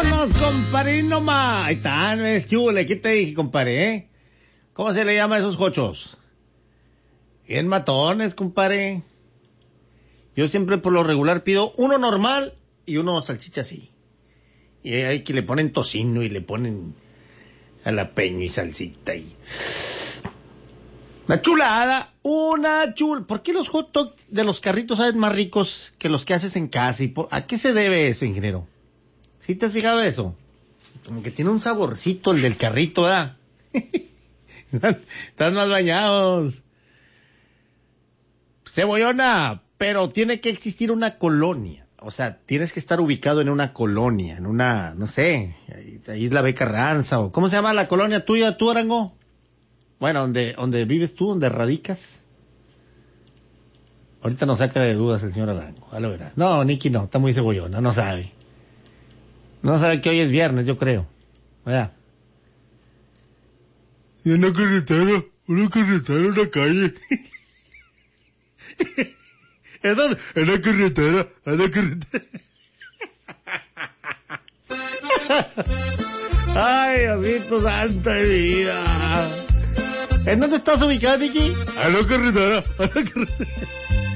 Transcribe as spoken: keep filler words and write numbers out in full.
Vámonos, compadre, nomás. Ahí está, no es que hubo, ¿qué te dije, compadre, eh? ¿Cómo se le llama a esos jochos? Bien matones, compadre. Yo siempre por lo regular pido uno normal y uno salchicha así. Y hay que le ponen tocino y le ponen jalapeño y salsita y... Una chulada, una chul... ¿Por qué los hot dogs de los carritos saben más ricos que los que haces en casa? ¿Y por... ¿A qué se debe eso, ingeniero? ¿Sí te has fijado eso? Como que tiene un saborcito el del carrito, ¿verdad? Están más bañados. Cebollona, pero tiene que existir una colonia. O sea, tienes que estar ubicado en una colonia, en una, no sé, ahí, ahí es la Beca Ranza, o ¿cómo se llama la colonia tuya, tú, Arango? Bueno, donde, donde vives tú, donde radicas. Ahorita nos saca de dudas el señor Arango, ya lo verás. No, Nicky no, está muy cebollona, no sabe. No sabe que hoy es viernes, yo creo. ¿Verdad? Y una carretera, una carretera, una calle. ¿En dónde? En la carretera, en la carretera. Ay, Diosito santo de mi vida. ¿En dónde estás ubicado, Nicky? En la carretera, en la carretera.